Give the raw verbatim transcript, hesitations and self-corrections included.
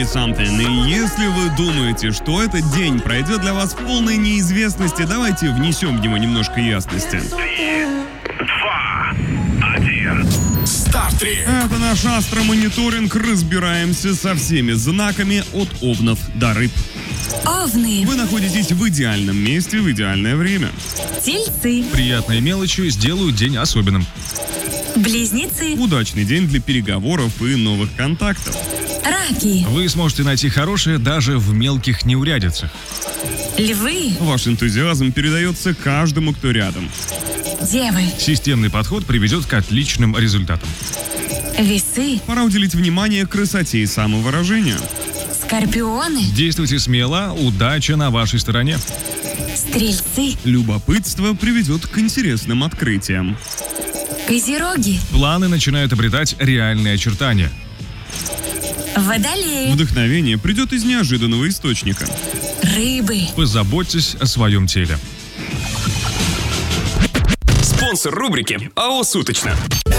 something. И если вы думаете, что этот день пройдет для вас в полной неизвестности, давайте внесем в него немножко ясности. Два, один. Старт три. Это наш астромониторинг. Разбираемся со всеми знаками от овнов до рыб. Овны. Вы находитесь в идеальном месте в идеальное время. Тельцы. Приятные мелочи сделают день особенным. Близнецы. Удачный день для переговоров и новых контактов. Раки. Вы сможете найти хорошее даже в мелких неурядицах. Львы. Ваш энтузиазм передается каждому, кто рядом. Девы. Системный подход приведет к отличным результатам. Весы. Пора уделить внимание красоте и самовыражению. Скорпионы. Действуйте смело, удача на вашей стороне. Стрельцы. Любопытство приведет к интересным открытиям. Козероги. Планы начинают обретать реальные очертания. Водолеи. Вдохновение придет из неожиданного источника. Рыбы. Позаботьтесь о своем теле. Спонсор рубрики АО «Суточно».